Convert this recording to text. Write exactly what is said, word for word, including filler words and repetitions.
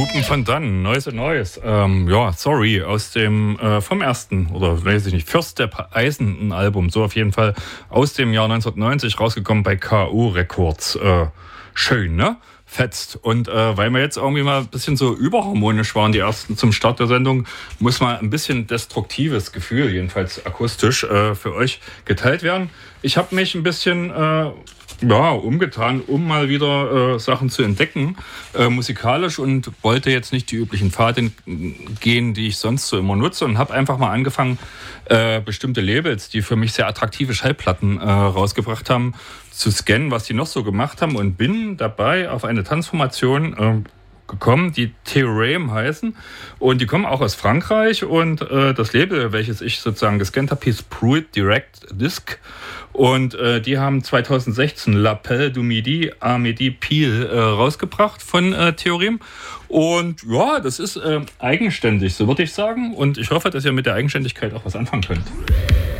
Hupen von dann, Neues und Neues. Ähm, ja, sorry, aus dem, äh, vom ersten, oder weiß ich nicht, Fürst der Eisen Album, so auf jeden Fall aus dem Jahr neunzehnhundertneunzig, rausgekommen bei K O Records. Äh, schön, ne? Fetzt. Und äh, weil wir jetzt irgendwie mal ein bisschen so überharmonisch waren, die ersten zum Start der Sendung, muss mal ein bisschen destruktives Gefühl, jedenfalls akustisch, äh, für euch geteilt werden. Ich habe mich ein bisschen äh, ja, umgetan, um mal wieder äh, Sachen zu entdecken, äh, musikalisch, und wollte jetzt nicht die üblichen Pfade gehen, die ich sonst so immer nutze, und habe einfach mal angefangen, äh, bestimmte Labels, die für mich sehr attraktive Schallplatten äh, rausgebracht haben, zu scannen, was die noch so gemacht haben, und bin dabei auf eine Tanzformation äh, gekommen, die Theorem heißen, und die kommen auch aus Frankreich, und äh, das Label, welches ich sozusagen gescannt habe, hieß Pruitt Direct Disc, und äh, die haben zweitausendsechzehn L'Appel du Midi à Midi Pile äh, rausgebracht von äh, Theorem, und ja, das ist äh, eigenständig, so würde ich sagen, und ich hoffe, dass ihr mit der Eigenständigkeit auch was anfangen könnt.